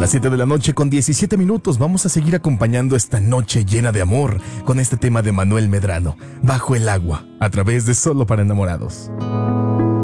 las 7 de la noche con 17 minutos vamos a seguir acompañando esta noche llena de amor con este tema de Manuel Medrano, Bajo el agua, a través de Solo para Enamorados.